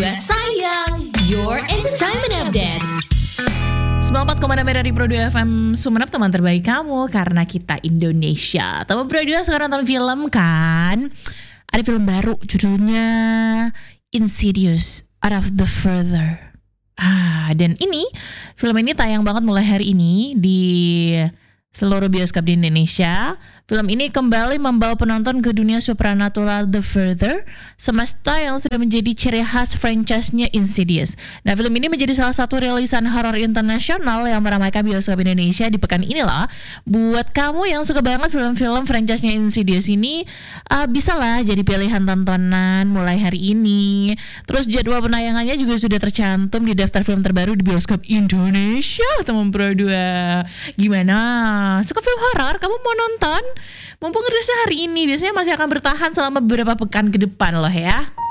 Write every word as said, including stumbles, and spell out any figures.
dua sayang, your entertainment update. sembilan puluh empat koma enam dari Pro dua F M Sumeneb, teman terbaik kamu karena kita Indonesia. Teman Pro dua sekarang nonton film kan? Ada film baru judulnya Insidious Out of the Further. Ah, dan ini film ini tayang banget mulai hari ini di seluruh bioskop di Indonesia. Film ini kembali membawa penonton ke dunia supranatural The Further, semesta yang sudah menjadi ciri khas franchise-nya Insidious. Nah, film ini menjadi salah satu rilisan horor internasional yang meramaikan bioskop Indonesia di pekan ini lah. Buat kamu yang suka banget film-film franchise-nya Insidious ini, uh, bisa lah jadi pilihan tontonan mulai hari ini. Terus jadwal penayangannya juga sudah tercantum di daftar film terbaru di bioskop Indonesia, teman Pro dua. Gimana? Suka film horor? Kamu mau nonton? Mumpung rilisnya hari ini, biasanya masih akan bertahan selama beberapa pekan ke depan loh ya.